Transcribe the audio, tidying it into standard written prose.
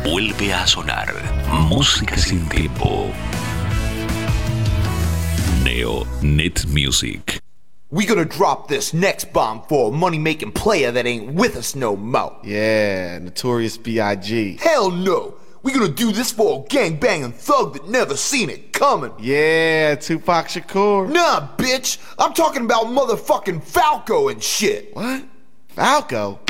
Vuelve a sonar música sin tiempo. Neo Net Music. We gonna drop this next bomb for a money-making player that ain't with us no more. Yeah, Notorious B.I.G. Hell no! We gonna do this for a gang-banging thug that never seen it coming. Yeah, Tupac Shakur. Nah, bitch! I'm talking about motherfucking Falco and shit. What? Falco?